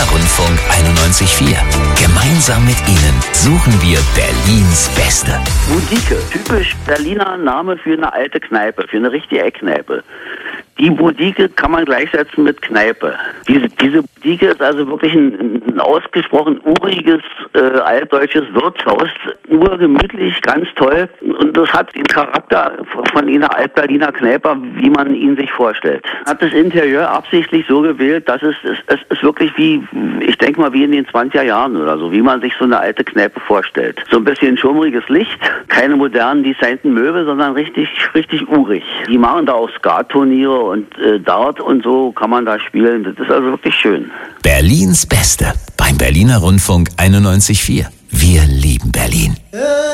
Berliner Rundfunk 91.4. Gemeinsam mit Ihnen suchen wir Berlins Beste. Budike, typisch Berliner Name für eine alte Kneipe, für eine richtige Eckkneipe. Die Budike kann man gleichsetzen mit Kneipe. Diese Budike ist also wirklich ein ausgesprochen uriges, altdeutsches Wirtshaus. Urgemütlich, ganz toll. Und das hat den Charakter von einer Alt-Berliner Kneipe, wie man ihn sich vorstellt. Hat das Interieur absichtlich so gewählt, dass es ist wirklich wie, ich denke mal, wie in den 20er Jahren oder so, wie man sich so eine alte Kneipe vorstellt. So ein bisschen schummriges Licht, keine modernen designten Möbel, sondern richtig urig. Die machen da auch Skat-Turniere und Dart und so kann man da spielen. Das ist also wirklich schön. Berlins Beste beim Berliner Rundfunk 91.4. Wir lieben Berlin.